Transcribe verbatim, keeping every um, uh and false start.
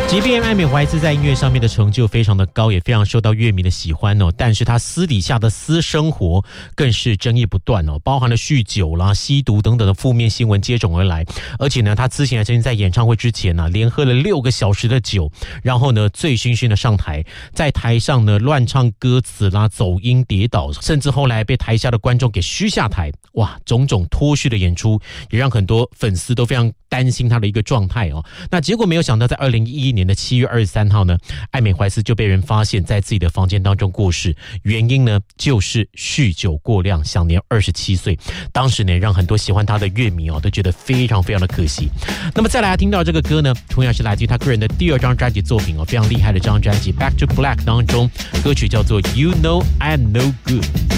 即便艾美怀兹在音乐上面的成就非常的高，也非常受到乐迷的喜欢哦，但是她私底下的私生活更是争议不断哦，包含了酗酒啦、吸毒等等的负面新闻接踵而来。而且呢，她之前还曾经在演唱会之前呢、啊，连喝了六个小时的酒，然后呢醉醺醺的上台，在台上呢乱唱歌词啦、走音跌倒，甚至后来被台下的观众给嘘下台。哇，种种脱序的演出也让很多粉丝都非常担心她的一个状态哦。那结果没有想到，在二零一一年的七月二十三号呢，艾美怀斯就被人发现在自己的房间当中过世，原因呢就是酗酒过量，享年二十七岁。当时呢，让很多喜欢她的乐迷哦都觉得非常非常的可惜。那么再来听到这个歌呢，同样是来自于他个人的第二张专辑作品哦，非常厉害的这张专辑《Back to Black》当中，歌曲叫做《You Know I'm No Good》。